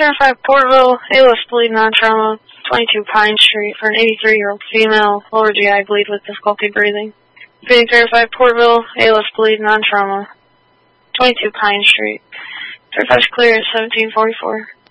5 Portville, ALS bleed, non-trauma, 22 Pine Street for an 83-year-old female, lower GI bleed with difficulty breathing. Phoenix Area 5 Portville, ALS bleed, non-trauma, 22 Pine Street. 35 clear at 1744.